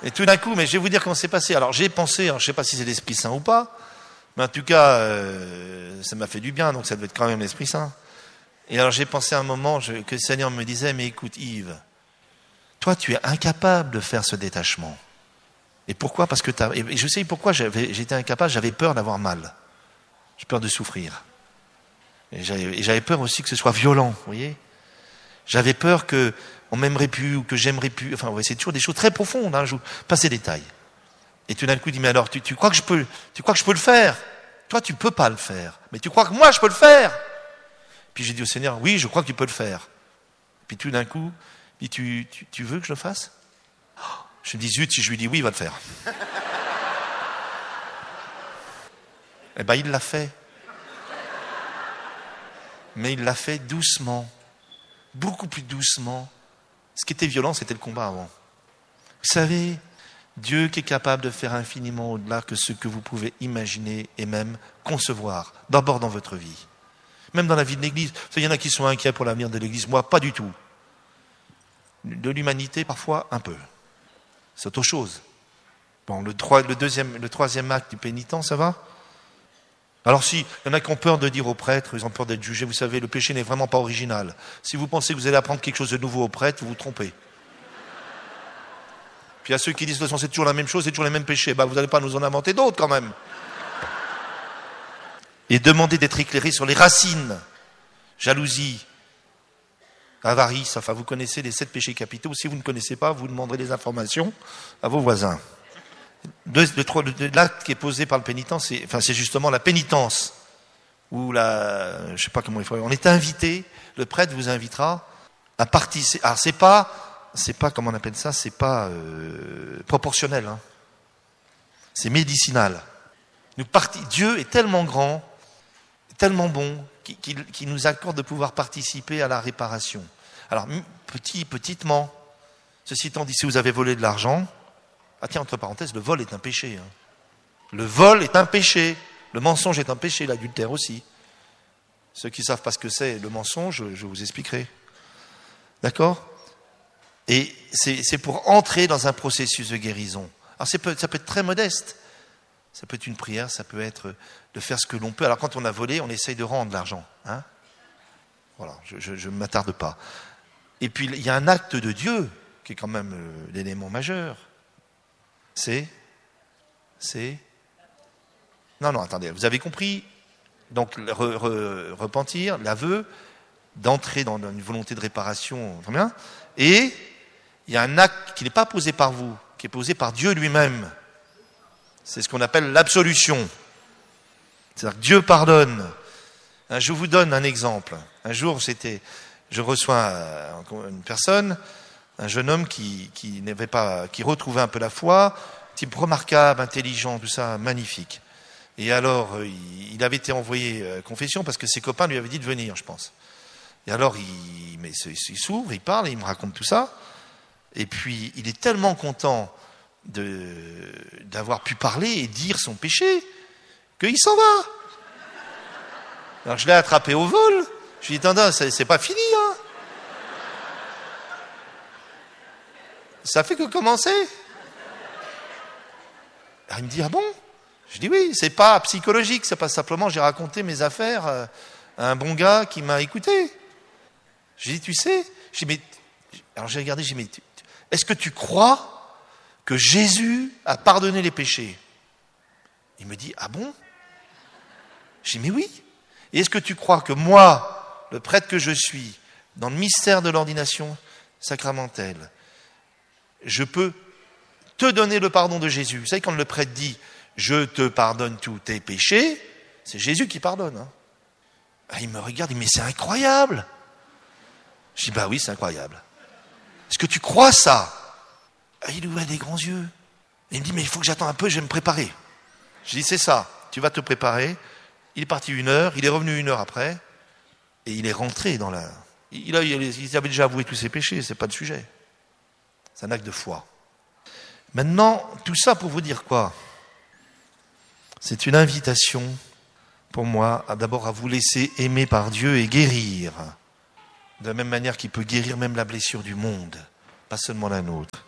Et tout d'un coup, mais je vais vous dire comment c'est passé. Alors j'ai pensé, je ne sais pas si c'est l'Esprit Saint ou pas, mais en tout cas, ça m'a fait du bien, donc ça devait être quand même l'Esprit Saint. Et alors j'ai pensé à un moment que le Seigneur me disait, mais écoute Yves, toi tu es incapable de faire ce détachement. Et pourquoi ? Parce que et je sais pourquoi j'étais incapable, j'avais peur d'avoir mal. J'ai peur de souffrir. Et j'avais peur aussi que ce soit violent, vous voyez ? J'avais peur qu'on m'aimerait plus ou que j'aimerais plus. Enfin, c'est toujours des choses très profondes, je vous passe ces détails. Et tout d'un coup, il dit, mais alors, tu crois que je peux le faire ? Toi, tu peux pas le faire. Mais tu crois que moi, je peux le faire ? Puis j'ai dit au Seigneur, oui, je crois que tu peux le faire. Puis tout d'un coup, il dit, tu veux que je le fasse ? Je me dis, zut, si je lui dis oui, il va le faire. Eh ben, il l'a fait. Mais il l'a fait doucement. Beaucoup plus doucement. Ce qui était violent, c'était le combat avant. Vous savez, Dieu qui est capable de faire infiniment au-delà que ce que vous pouvez imaginer et même concevoir, d'abord dans votre vie. Même dans la vie de l'Église. Il y en a qui sont inquiets pour l'avenir de l'Église. Moi, pas du tout. De l'humanité, parfois, un peu. C'est autre chose. Bon, le troisième acte du pénitent, ça va ? Alors si, il y en a qui ont peur de dire aux prêtres, ils ont peur d'être jugés, vous savez, le péché n'est vraiment pas original. Si vous pensez que vous allez apprendre quelque chose de nouveau aux prêtres, vous vous trompez. Puis à ceux qui disent, de toute façon, c'est toujours la même chose, c'est toujours les mêmes péchés, vous n'allez pas nous en inventer d'autres quand même. Et demander d'être éclairé sur les racines. Jalousie, avarice, enfin vous connaissez les 7 péchés capitaux. Si vous ne connaissez pas, vous demanderez des informations à vos voisins. L'acte qui est posé par le pénitent, c'est justement la pénitence. Ou je sais pas comment il faut. On est invité, le prêtre vous invitera à participer. Alors c'est pas comment on appelle ça, c'est pas proportionnel. C'est médicinal. Dieu est tellement grand, tellement bon, qu'il nous accorde de pouvoir participer à la réparation. Alors petitement, ceci étant dit, si vous avez volé de l'argent, tiens, entre parenthèses, le vol est un péché. Le vol est un péché. Le mensonge est un péché, l'adultère aussi. Ceux qui ne savent pas ce que c'est le mensonge, je vous expliquerai. D'accord ? Et c'est pour entrer dans un processus de guérison. Alors ça peut être très modeste. Ça peut être une prière, ça peut être de faire ce que l'on peut. Alors quand on a volé, on essaye de rendre l'argent. Voilà, je ne m'attarde pas. Et puis il y a un acte de Dieu qui est quand même l'élément majeur. C'est Non, attendez, vous avez compris. Donc, repentir, l'aveu, d'entrer dans une volonté de réparation, bien. Et il y a un acte qui n'est pas posé par vous, qui est posé par Dieu lui-même. C'est ce qu'on appelle l'absolution. C'est-à-dire que Dieu pardonne. Je vous donne un exemple. Un jour, je reçois une personne, un jeune homme qui retrouvait un peu la foi, type remarquable, intelligent, tout ça, magnifique. Et alors, il avait été envoyé confession parce que ses copains lui avaient dit de venir, je pense. Et alors, il s'ouvre, il parle, et il me raconte tout ça. Et puis, il est tellement content d'avoir pu parler et dire son péché qu'il s'en va. Alors, je l'ai attrapé au vol. Je lui ai dit, attends, c'est pas fini, Ça fait que commencer. Alors, il me dit, ah bon ? Je dis oui, c'est pas psychologique, c'est pas simplement j'ai raconté mes affaires à un bon gars qui m'a écouté. J'ai dit, tu sais, alors j'ai regardé, j'ai dit, mais est-ce que tu crois que Jésus a pardonné les péchés ? Il me dit, ah bon ? J'ai dit, mais oui. Et est-ce que tu crois que moi, le prêtre que je suis, dans le mystère de l'ordination sacramentelle, je peux te donner le pardon de Jésus ? Vous savez, quand le prêtre dit, je te pardonne tous tes péchés, c'est Jésus qui pardonne. Il me regarde, il dit, mais c'est incroyable. Je dis, bah oui, c'est incroyable. Est-ce que tu crois ça ? Il ouvrait des grands yeux. Il me dit, mais il faut que j'attende un peu, je vais me préparer. Je dis, c'est ça, tu vas te préparer. Il est parti 1 heure, il est revenu 1 heure après, et il est rentré dans la... Il avait déjà avoué tous ses péchés, c'est pas le sujet. C'est un acte de foi. Maintenant, tout ça pour vous dire quoi ? C'est une invitation pour moi d'abord à vous laisser aimer par Dieu et guérir. De la même manière qu'il peut guérir même la blessure du monde, pas seulement la nôtre.